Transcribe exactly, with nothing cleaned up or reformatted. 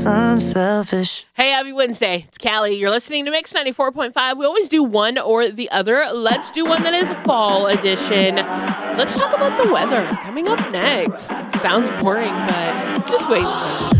I'm selfish. Hey, happy Wednesday. It's Callie. You're listening to Mix ninety-four point five. We always do one or the other. Let's do one that is fall edition. Let's talk about the weather coming up next. Sounds boring, but just wait and see.